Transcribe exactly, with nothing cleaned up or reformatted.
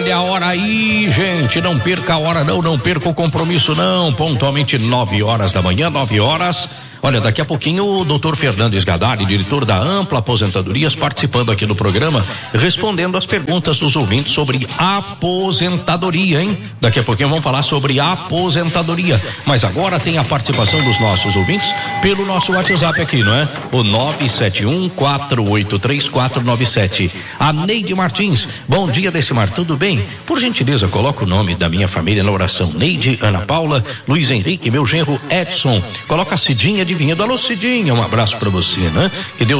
Olha a hora aí, gente, não perca a hora não, não perca o compromisso não, pontualmente nove horas da manhã, nove horas. Olha, daqui a pouquinho o doutor Fernandes Gadari, diretor da Ampla Aposentadorias, participando aqui do programa, respondendo as perguntas dos ouvintes sobre aposentadoria, hein? Daqui a pouquinho vamos falar sobre aposentadoria, mas agora tem a participação dos nossos ouvintes pelo nosso WhatsApp aqui, não é? O nove sete um, quatro oito três, quatro nove sete. A Neide Martins, bom dia, Decimar, tudo bem? Por gentileza, coloca o nome da minha família na oração. Neide, Ana Paula, Luiz Henrique, meu genro Edson, coloca a Cidinha de Vinhedo. Alô, Cidinha, um abraço pra você, né? Que Deus